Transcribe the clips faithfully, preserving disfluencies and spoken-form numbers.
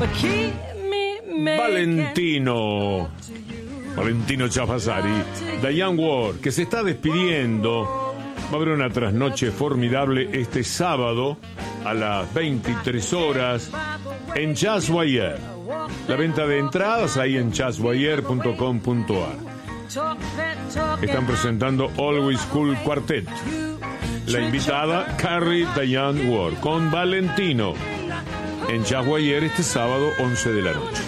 Valentino. Valentino Chavasari. Diane Ward, que se está despidiendo. Va a haber una trasnoche formidable este sábado a las veintitrés horas en Jazz Wire. La venta de entradas ahí en jazz wire punto com punto a r. Están presentando Always Cool Quartet. La invitada, Carrie Diane Ward, con Valentino en Jazz Wire este sábado, once de la noche.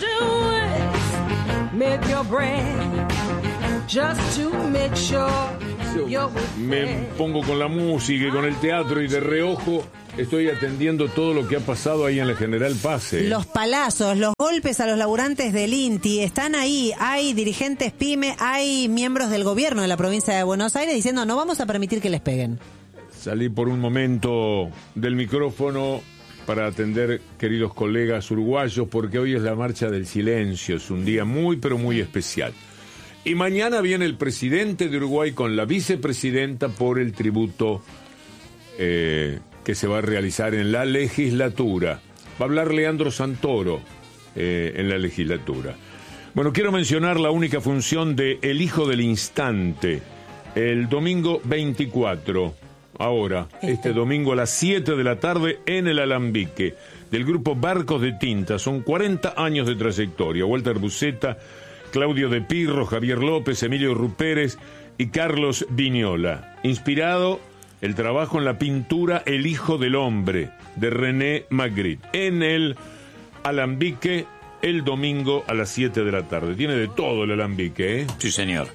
Me pongo con la música y con el teatro y de reojo estoy atendiendo todo lo que ha pasado ahí en la General Paz. Los palazos, los golpes a los laburantes del INTI están ahí. Hay dirigentes PYME, hay miembros del gobierno de la provincia de Buenos Aires diciendo no vamos a permitir que les peguen. Salí por un momento del micrófono para atender queridos colegas uruguayos porque hoy es la marcha del silencio, es un día muy pero muy especial. Y mañana viene el presidente de Uruguay con la vicepresidenta por el tributo eh, que se va a realizar en la legislatura. Va a hablar Leandro Santoro eh, en la legislatura. Bueno, quiero mencionar la única función de El Hijo del Instante, el domingo veinticuatro, ahora, este, este domingo a las siete de la tarde en el Alambique, del grupo Barcos de Tinta. Son cuarenta años de trayectoria. Walter Buceta, Claudio de Pirro, Javier López, Emilio Rupérez y Carlos Viñola. Inspirado el trabajo en la pintura El Hijo del Hombre, de René Magritte, en el Alambique, el domingo a las siete de la tarde. Tiene de todo el Alambique, ¿eh? Sí, señor.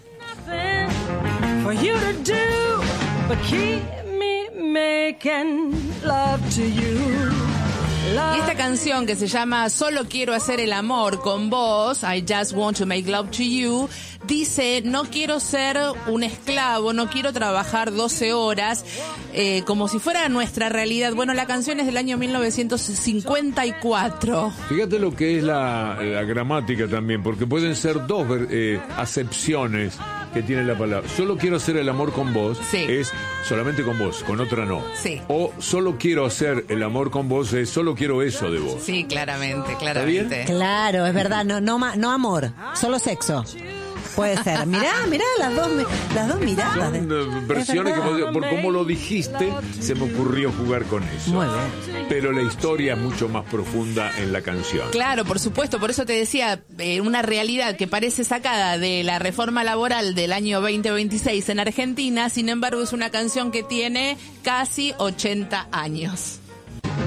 Y esta canción que se llama Solo quiero hacer el amor con vos, I just want to make love to you, dice, no quiero ser un esclavo, no quiero trabajar doce horas, eh, como si fuera nuestra realidad. Bueno, la canción es del año mil novecientos cincuenta y cuatro. Fíjate lo que es la, la gramática también, porque pueden ser dos eh, acepciones que tiene la palabra. Solo quiero hacer el amor con vos, sí, es solamente con vos, con otra no. Sí. O solo quiero hacer el amor con vos es solo quiero eso de vos. Sí, claramente, claramente. Claro, es verdad, no, no, no amor, solo sexo. Puede ser. Mirá, mirá las dos, las dos miradas. Son uh, versiones que por cómo lo dijiste se me ocurrió jugar con eso. Muy bien. Pero la historia es mucho más profunda en la canción. Claro, por supuesto, por eso te decía, eh, una realidad que parece sacada de la reforma laboral del año veinte veintiséis en Argentina, sin embargo es una canción que tiene casi ochenta años.